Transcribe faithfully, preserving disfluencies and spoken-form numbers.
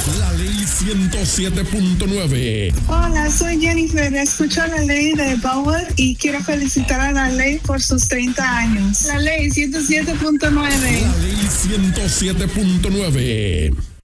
La Ley ciento siete punto nueve. Hola, soy Jennifer. Escucho la ley de Bauer y quiero felicitar a la ley por sus treinta años. La Ley ciento siete punto nueve. La Ley ciento siete punto nueve.